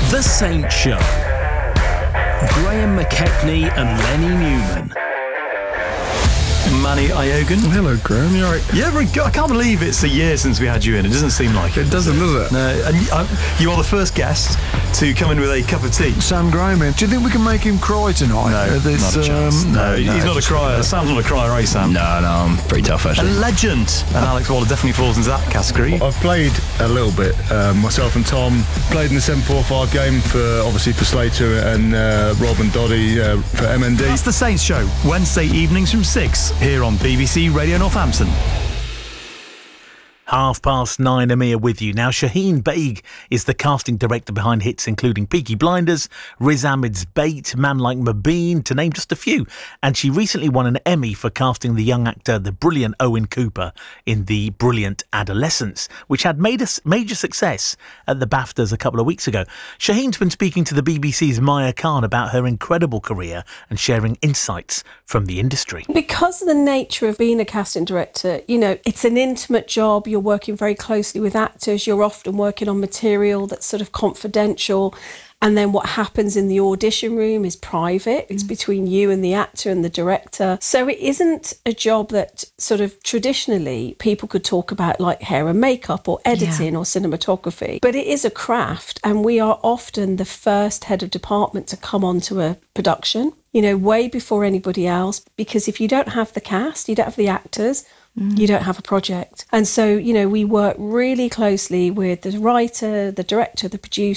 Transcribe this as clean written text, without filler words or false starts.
The Saint Show. Graham McKechnie and Lenny Newman. Manny Iogan. Hello, Graham. You all right? Yeah, I can't believe it's a year since we had you in. It doesn't seem like it. It doesn't, does it? No, and you are the first guest to come in with a cup of tea. Sam Graham in. Do you think we can make him cry tonight? No, not a chance. No, he's not a crier. Sam's not a crier, are you, Sam? No, I'm pretty tough, A actually. legend. And Alex Waller definitely falls into that category. I've played a little bit. Myself and Tom played in the 7-4-5 game for Slater and Rob and Doddy for MND. That's The Saints Show, Wednesday evenings from 6, here on BBC Radio Northampton. 9:30, Amir with you. Now, Shaheen Baig is the casting director behind hits including Peaky Blinders, Riz Ahmed's Bait, Man Like Mabeen, to name just a few. And she recently won an Emmy for casting the young actor, the brilliant Owen Cooper, in The Brilliant Adolescence, which had made a major success at the BAFTAs a couple of weeks ago. Shaheen's been speaking to the BBC's Maya Khan about her incredible career and sharing insights from the industry. Because of the nature of being a casting director, it's an intimate job. You're working very closely with actors. You're often working on material that's sort of confidential. And then what happens in the audition room is private. It's between you and the actor and the director. So it isn't a job that sort of traditionally people could talk about, like hair and makeup or editing or cinematography. But it is a craft, and we are often the first head of department to come onto a production, way before anybody else. Because if you don't have the cast, you don't have the actors, you don't have a project. And so, we work really closely with the writer, the director, the producer,